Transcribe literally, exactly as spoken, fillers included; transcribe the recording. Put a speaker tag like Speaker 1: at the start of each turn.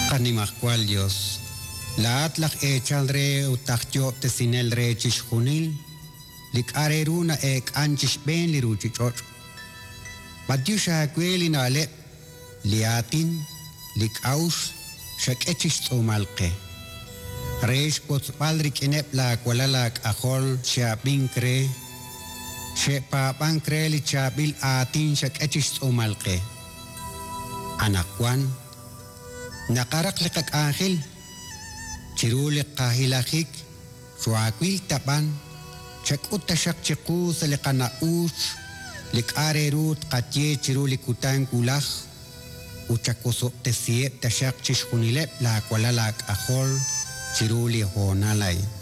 Speaker 1: Animacual Dios. La atlach echal re utachyo te sinel re chishunil. Lik areruna ek anchish ben liru chichor. Madyusha kweli na ale. Liatin. Lik aus. Shak echish tsumalke. Reish potsbalrik inep la kualalak ahol shabin kre. Shepa bankre li chabil atin shak echish tsumalke. Anakwan. Nakarak likak angel. Chirulik kahilakik. Suakwil tapan. Chak utasak chiku sa likana uch. Lik arerut katye chirulik utang kulak. Uchakusok te siep tasak chishkunilep la kualalak ahol. Chiruli honalay.